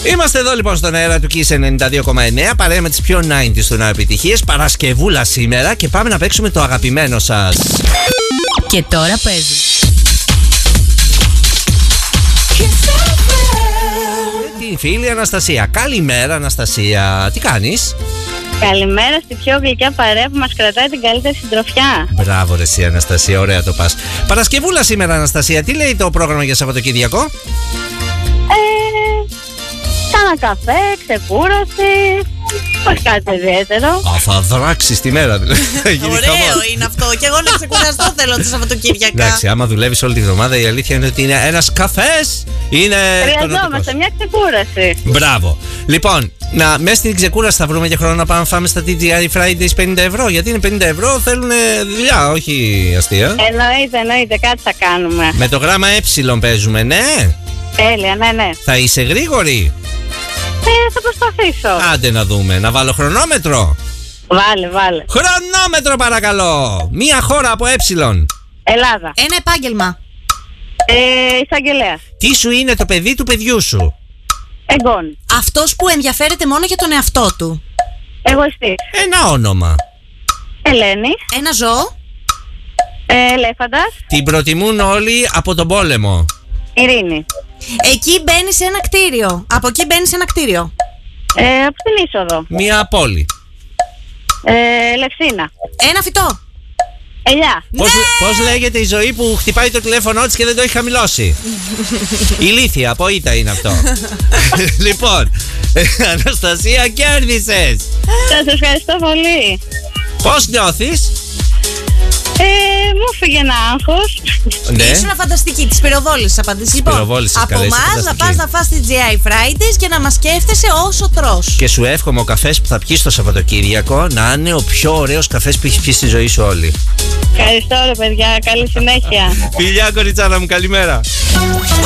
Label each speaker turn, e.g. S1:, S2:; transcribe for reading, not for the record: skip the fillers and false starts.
S1: Είμαστε εδώ λοιπόν στον αέρα του Kiss 92,9. Παρέα με τις πιο 90's του νέου επιτυχίες. Παρασκευούλα σήμερα και πάμε να παίξουμε το αγαπημένο σας.
S2: Και τώρα παίζει.
S1: Τη φίλη Αναστασία. Καλημέρα Αναστασία. Τι κάνεις?
S3: Καλημέρα στη πιο γλυκιά παρέα που μας κρατάει την καλύτερη συντροφιά.
S1: Μπράβο ρε εσύ Αναστασία, ωραία το πας. Παρασκευούλα σήμερα Αναστασία. Τι λέει το πρόγραμμα για Σαββατοκύριακο?
S3: Κάνα καφέ, ξεκούραση. Όχι κάτι ιδιαίτερο.
S1: Θα δράξεις τη μέρα δηλαδή.
S2: Ωραίο είναι αυτό. Και εγώ να ξεκουραστώ θέλω το Σαββατοκύριακα.
S1: Εντάξει, άμα δουλεύεις όλη τη βδομάδα, η αλήθεια είναι ότι είναι ένας καφές.
S3: Χρειαζόμαστε μια ξεκούραση.
S1: Μπράβο. Λοιπόν, μέσα στην ξεκούραση θα βρούμε και χρόνο να πάμε να φάμε στα TGI Fridays 50 ευρώ. Γιατί είναι 50 ευρώ, θέλουν δουλειά, όχι αστεία.
S3: Εννοείται, κάτι θα κάνουμε.
S1: Με το γράμμα ε παίζουμε, ναι.
S3: Τέλεια, ναι.
S1: Θα είσαι γρήγορη?
S3: Θα προσπαθήσω.
S1: Άντε να δούμε, να βάλω χρονόμετρο.
S3: Βάλε.
S1: Χρονόμετρο παρακαλώ. Μία χώρα από ε.
S3: Ελλάδα.
S2: Ένα επάγγελμα.
S3: Εισαγγελέας.
S1: Τι σου είναι το παιδί του παιδιού σου?
S3: Εγγόνι.
S2: Αυτός που ενδιαφέρεται μόνο για τον εαυτό του.
S3: Εγωιστής.
S1: Ένα όνομα.
S3: Ελένη.
S2: Ένα ζώο.
S3: Ελέφαντας.
S1: Την προτιμούν όλοι από τον πόλεμο.
S3: Ειρήνη.
S2: Εκεί μπαίνει σε ένα κτίριο. Από εκεί μπαίνει σε ένα κτίριο.
S3: Από την είσοδο.
S1: Μία πόλη.
S3: Λευσίνα.
S2: Ένα φυτό.
S3: Ελιά.
S1: Πώς λέγεται η ζωή που χτυπάει το τηλέφωνο της και δεν το έχει χαμηλώσει? Ηλίθεια, από ήττα είναι αυτό. Λοιπόν, Αναστασία, κέρδισες.
S3: Σας ευχαριστώ πολύ.
S1: Πώς νιώθεις?
S3: Μου φύγε ένα άγχος.
S1: Ναι.
S2: Ήσουν φανταστική, τις πυροβόλησες απαντήσεις. Λοιπόν, από εμάς να πας να φας τη GI Fridays και να μας σκέφτεσαι όσο τρως.
S1: Και σου εύχομαι ο καφές που θα πιεις το Σαββατοκύριακο να είναι ο πιο ωραίος καφές που έχεις πιει στη ζωή σου όλη.
S3: Ευχαριστώ ρε παιδιά, καλή συνέχεια.
S1: Φιλιά κοριτσάνα μου, καλημέρα.